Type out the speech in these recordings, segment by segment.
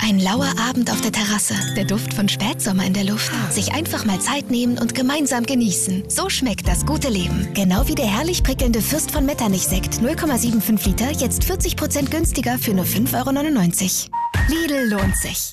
Ein lauer Abend auf der Terrasse, der Duft von Spätsommer in der Luft. Sich einfach mal Zeit nehmen und gemeinsam genießen. So schmeckt das gute Leben. Genau wie der herrlich prickelnde Fürst von Metternich-Sekt 0,75 Liter, jetzt 40% günstiger für nur 5,99 €. Lidl lohnt sich.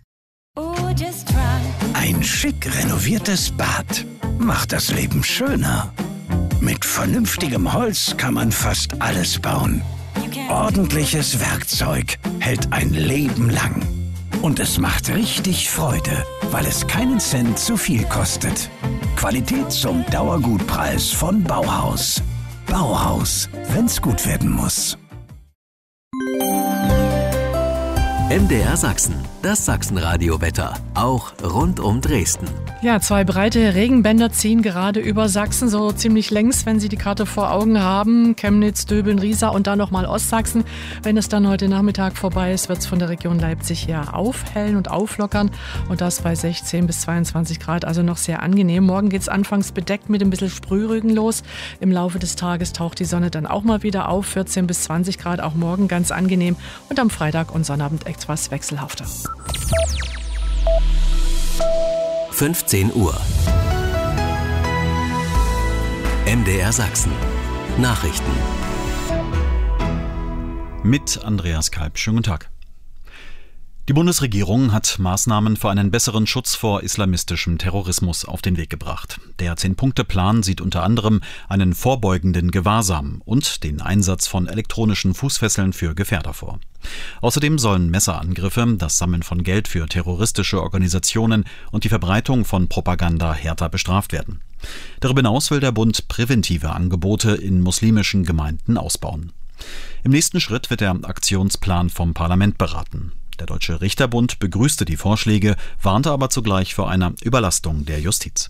Ein schick renoviertes Bad macht das Leben schöner. Mit vernünftigem Holz kann man fast alles bauen. Ordentliches Werkzeug hält ein Leben lang. Und es macht richtig Freude, weil es keinen Cent zu viel kostet. Qualität zum Dauergutpreis von Bauhaus. Bauhaus, wenn's gut werden muss. MDR Sachsen, das Sachsenradio-Wetter, auch rund um Dresden. Ja, 2 breite Regenbänder ziehen gerade über Sachsen, so ziemlich längs, wenn Sie die Karte vor Augen haben. Chemnitz, Döbeln, Riesa und dann nochmal Ostsachsen. Wenn es dann heute Nachmittag vorbei ist, wird es von der Region Leipzig her aufhellen und auflockern. Und das bei 16 bis 22 Grad, also noch sehr angenehm. Morgen geht es anfangs bedeckt mit ein bisschen Sprühregen los. Im Laufe des Tages taucht die Sonne dann auch mal wieder auf. 14 bis 20 Grad, auch morgen ganz angenehm. Und am Freitag und Sonnabend etwas wechselhafter. 15 Uhr. MDR Sachsen. Nachrichten. Mit Andreas Kalb. Schönen guten Tag. Die Bundesregierung hat Maßnahmen für einen besseren Schutz vor islamistischem Terrorismus auf den Weg gebracht. Der 10-Punkte-Plan sieht unter anderem einen vorbeugenden Gewahrsam und den Einsatz von elektronischen Fußfesseln für Gefährder vor. Außerdem sollen Messerangriffe, das Sammeln von Geld für terroristische Organisationen und die Verbreitung von Propaganda härter bestraft werden. Darüber hinaus will der Bund präventive Angebote in muslimischen Gemeinden ausbauen. Im nächsten Schritt wird der Aktionsplan vom Parlament beraten. Der Deutsche Richterbund begrüßte die Vorschläge, warnte aber zugleich vor einer Überlastung der Justiz.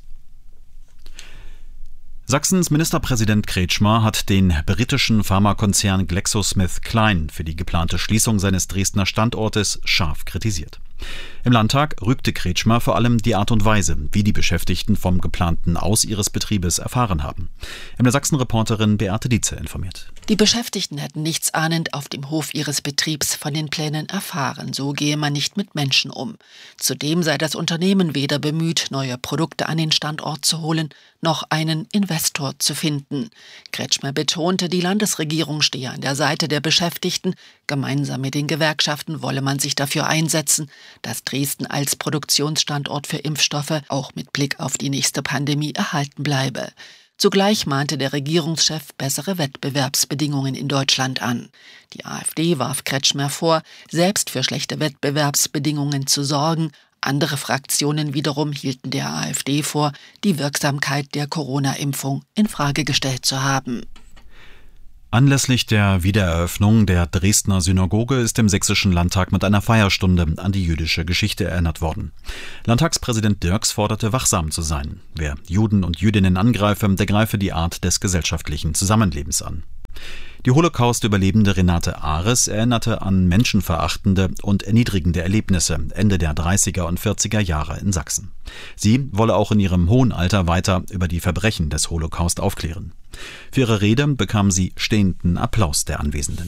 Sachsens Ministerpräsident Kretschmer hat den britischen Pharmakonzern GlaxoSmithKline für die geplante Schließung seines Dresdner Standortes scharf kritisiert. Im Landtag rügte Kretschmer vor allem die Art und Weise, wie die Beschäftigten vom geplanten Aus ihres Betriebes erfahren haben. MDR Sachsen-Reporterin Beate Dietze informiert. Die Beschäftigten hätten nichtsahnend auf dem Hof ihres Betriebs von den Plänen erfahren. So gehe man nicht mit Menschen um. Zudem sei das Unternehmen weder bemüht, neue Produkte an den Standort zu holen, noch einen Investor zu finden. Kretschmer betonte, die Landesregierung stehe an der Seite der Beschäftigten. Gemeinsam mit den Gewerkschaften wolle man sich dafür einsetzen, dass Dresden als Produktionsstandort für Impfstoffe auch mit Blick auf die nächste Pandemie erhalten bleibe. Zugleich mahnte der Regierungschef bessere Wettbewerbsbedingungen in Deutschland an. Die AfD warf Kretschmer vor, selbst für schlechte Wettbewerbsbedingungen zu sorgen. Andere Fraktionen wiederum hielten der AfD vor, die Wirksamkeit der Corona-Impfung in Frage gestellt zu haben. Anlässlich der Wiedereröffnung der Dresdner Synagoge ist im Sächsischen Landtag mit einer Feierstunde an die jüdische Geschichte erinnert worden. Landtagspräsident Dirks forderte, wachsam zu sein. Wer Juden und Jüdinnen angreife, der greife die Art des gesellschaftlichen Zusammenlebens an. Die Holocaust-Überlebende Renate Ares erinnerte an menschenverachtende und erniedrigende Erlebnisse Ende der 30er und 40er Jahre in Sachsen. Sie wolle auch in ihrem hohen Alter weiter über die Verbrechen des Holocaust aufklären. Für ihre Rede bekam sie stehenden Applaus der Anwesenden.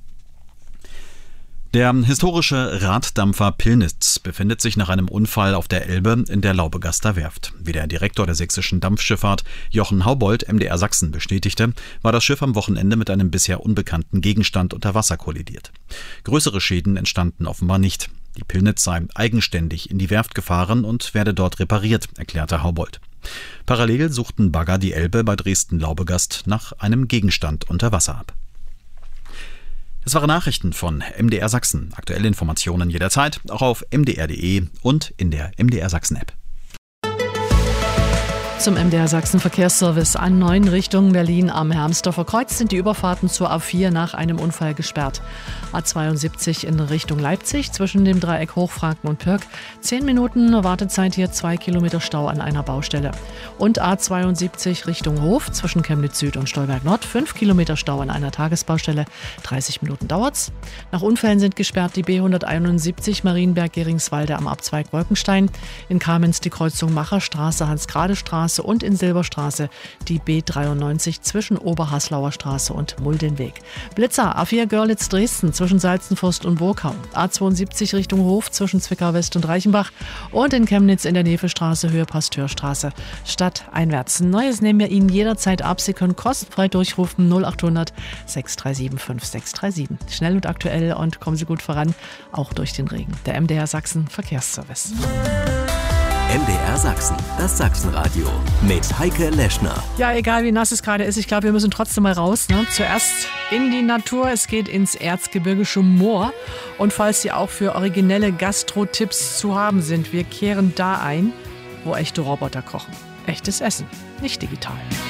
Der historische Raddampfer Pillnitz befindet sich nach einem Unfall auf der Elbe in der Laubegaster Werft. Wie der Direktor der sächsischen Dampfschifffahrt Jochen Haubold MDR Sachsen bestätigte, war das Schiff am Wochenende mit einem bisher unbekannten Gegenstand unter Wasser kollidiert. Größere Schäden entstanden offenbar nicht. Die Pillnitz sei eigenständig in die Werft gefahren und werde dort repariert, erklärte Haubold. Parallel suchten Bagger die Elbe bei Dresden-Laubegast nach einem Gegenstand unter Wasser ab. Das waren Nachrichten von MDR Sachsen. Aktuelle Informationen jederzeit, auch auf mdr.de und in der MDR Sachsen-App. Zum MDR Sachsen Verkehrsservice an 9 Richtung Berlin am Hermsdorfer Kreuz sind die Überfahrten zur A4 nach einem Unfall gesperrt. A72 in Richtung Leipzig zwischen dem Dreieck Hochfranken und Pirk. 10 Minuten Wartezeit hier, 2 Kilometer Stau an einer Baustelle. Und A72 Richtung Hof zwischen Chemnitz Süd und Stolberg Nord. 5 Kilometer Stau an einer Tagesbaustelle. 30 Minuten dauert's. Nach Unfällen sind gesperrt die B171 Marienberg-Geringswalde am Abzweig Wolkenstein. In Kamenz die Kreuzung Macherstraße, Hans-Grade-Straße Straße und in Silberstraße die B93 zwischen Oberhaslauer Straße und Muldenweg. Blitzer A4 Görlitz-Dresden zwischen Salzenfürst und Burgau. A72 Richtung Hof zwischen Zwickau West und Reichenbach und in Chemnitz in der Nevestraße Höhe Pasteurstraße stadteinwärts. Neues nehmen wir Ihnen jederzeit ab. Sie können kostenfrei durchrufen 0800 637 5637. Schnell und aktuell und kommen Sie gut voran, auch durch den Regen. Der MDR Sachsen Verkehrsservice. MDR Sachsen, das Sachsenradio mit Heike Leschner. Ja, egal wie nass es gerade ist, ich glaube, wir müssen trotzdem mal raus. Ne? Zuerst in die Natur, es geht ins Erzgebirgische Moor. Und falls Sie auch für originelle Gastro-Tipps zu haben sind, wir kehren da ein, wo echte Roboter kochen. Echtes Essen, nicht digital.